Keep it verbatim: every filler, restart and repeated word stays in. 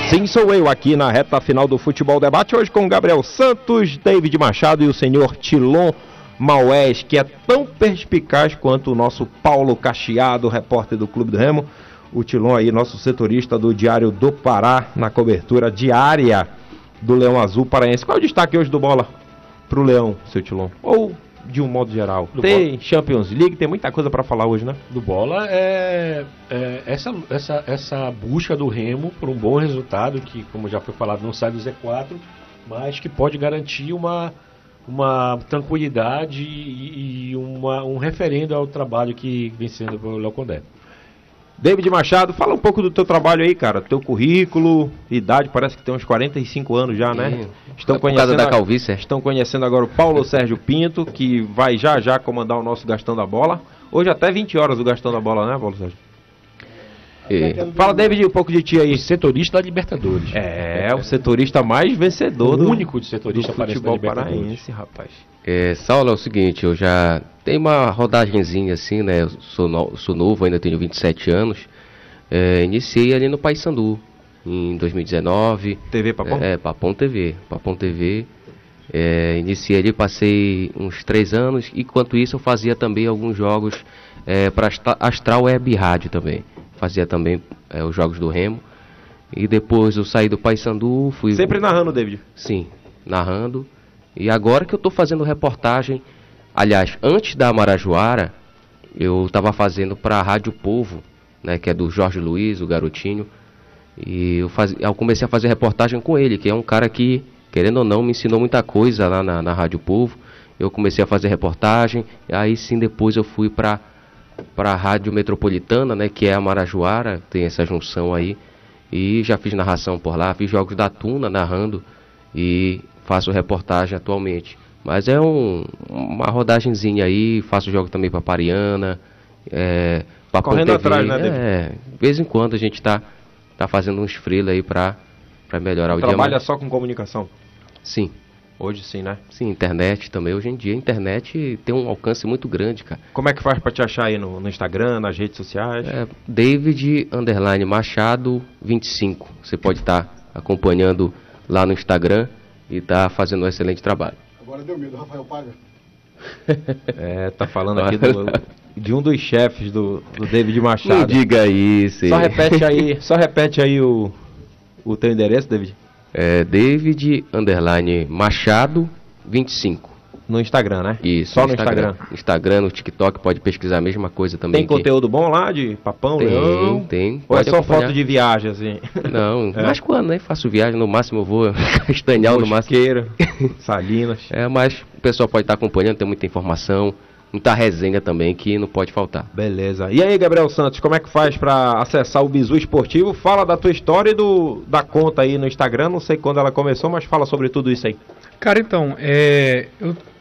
Sim, sou eu aqui na reta final do Futebol Debate, hoje com o Gabriel Santos, David Machado e o senhor Tilon Maués, que é tão perspicaz quanto o nosso Paulo Cacheado, repórter do Clube do Remo. O Tilon aí, nosso setorista do Diário do Pará, na cobertura diária do Leão Azul Paraense. Qual é o destaque hoje do Bola pro Leão, seu Tilon? Ou de um modo geral? Do tem bola. Champions League, tem muita coisa para falar hoje, né? Do Bola é, é essa, essa, essa busca do Remo por um bom resultado, que, como já foi falado, não sai do Z quatro, mas que pode garantir uma, uma tranquilidade e, e uma, um referendo ao trabalho que vem sendo pelo Léo Condé. David Machado, fala um pouco do teu trabalho aí, cara. Teu currículo, idade, parece que tem uns quarenta e cinco anos já, né? Sim. Estão é por causa da calvície. Estão conhecendo agora o Paulo Sérgio Pinto, que vai já já comandar o nosso Gastão da Bola. Hoje até vinte horas o Gastão da Bola, né, Paulo Sérgio? E... Fala, David, um pouco de ti aí. O setorista da Libertadores. É, o setorista mais vencedor o do único de setorista do futebol paraense, rapaz. É, Saulo, é o seguinte, eu já tenho uma rodagenzinha assim, né? Eu sou, no, sou novo, ainda tenho vinte e sete anos. É, iniciei ali no Paysandu em dois mil e dezenove. T V Papão? É, Papão T V. Papão T V. É, iniciei ali, passei uns três anos. Enquanto isso, eu fazia também alguns jogos é, para Astral Web Rádio também. Fazia também é, os jogos do Remo. E depois eu saí do Paysandu, fui... Sempre narrando, David? Sim, narrando. E agora que eu estou fazendo reportagem, aliás, antes da Marajoara, eu estava fazendo para a Rádio Povo, né, que é do Jorge Luiz, o garotinho, e eu, faz... eu comecei a fazer reportagem com ele, que é um cara que, querendo ou não, me ensinou muita coisa lá na, na Rádio Povo. Eu comecei a fazer reportagem, e aí sim depois eu fui para para a Rádio Metropolitana, né, que é a Marajoara, tem essa junção aí, e já fiz narração por lá, fiz jogos da Tuna narrando, e faço reportagem atualmente. Mas é um, uma rodagenzinha aí, faço jogo também para Pariana, é, correndo T V, atrás, né, David? É, de vez em quando a gente tá, tá fazendo uns freela aí para para melhorar o dia. Trabalha só com comunicação? Sim. Hoje sim, né? Sim, internet também. Hoje em dia a internet tem um alcance muito grande, cara. Como é que faz para te achar aí no, no Instagram, nas redes sociais? É, David underline Machado vinte e cinco. Você pode estar tá acompanhando lá no Instagram e tá fazendo um excelente trabalho. Agora deu medo, Rafael Paga. É, tá falando aqui do, de um dos chefes do, do David Machado. Não diga isso. Só repete aí, só repete aí o, o teu endereço, David. É David underline Machado vinte e cinco. No Instagram, né? Isso. Só no no Instagram. Instagram. Instagram, no TikTok, pode pesquisar a mesma coisa também. Tem conteúdo bom lá de Papão, tem, Leão? Tem, Ou é só acompanhar. foto de viagem, assim? Não, é. mas quando, né? Faço viagem, no máximo eu vou Castanhal, no máximo. Salinas. É, mas o pessoal pode estar acompanhando, tem muita informação, muita resenha também que não pode faltar. Beleza. E aí, Gabriel Santos, como é que faz para acessar o Bizu Esportivo? Fala da tua história e do, da conta aí no Instagram, não sei quando ela começou, mas fala sobre tudo isso aí. Cara, então, é, eu